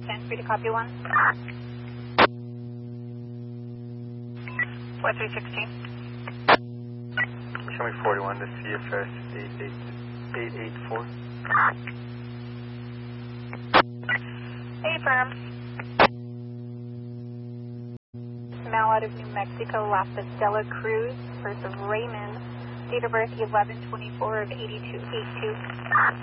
10, free to copy 1. 4316. Show me 41 to CFS 884. Affirm. Mal out of New Mexico, La Stella Cruz, birth of Raymond, date of birth 11/24 of 8282.